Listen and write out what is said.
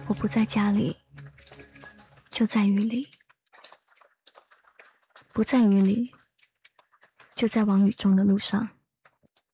我不在家里，就在雨里；不在雨里，就在往雨中的路上。